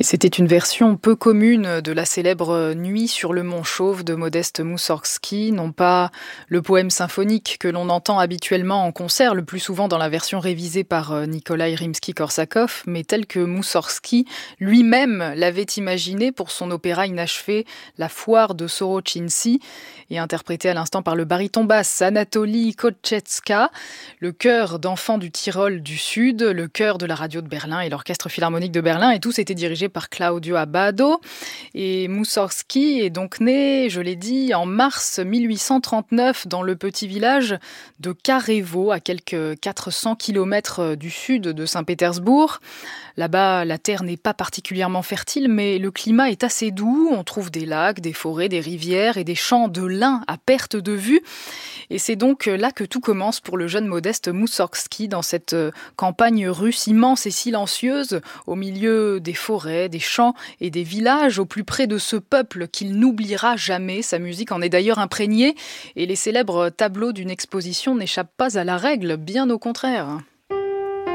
Et c'était une version peu commune de la célèbre Nuit sur le mont Chauve de Modeste Moussorgsky, non pas le poème symphonique que l'on entend habituellement en concert, le plus souvent dans la version révisée par Nikolai Rimsky-Korsakov, mais tel que Moussorgsky lui-même l'avait imaginé pour son opéra inachevé La Foire de Sorochintsy, et interprété à l'instant par le baryton basse Anatoly Kotchetska, le chœur d'enfants du Tyrol du Sud, le chœur de la radio de Berlin et l'orchestre philharmonique de Berlin, et tous étaient dirigés par Claudio Abbado. Et Moussorgsky est donc né, je l'ai dit, en mars 1839 dans le petit village de Karevo, à quelques 400 km du sud de Saint-Pétersbourg. Là-bas, la terre n'est pas particulièrement fertile, mais le climat est assez doux. On trouve des lacs, des forêts, des rivières et des champs de lin à perte de vue. Et c'est donc là que tout commence pour le jeune Modeste Moussorgsky, dans cette campagne russe immense et silencieuse, au milieu des forêts, des champs et des villages, au plus près de ce peuple qu'il n'oubliera jamais. Sa musique en est d'ailleurs imprégnée, et les célèbres tableaux d'une exposition n'échappent pas à la règle, bien au contraire.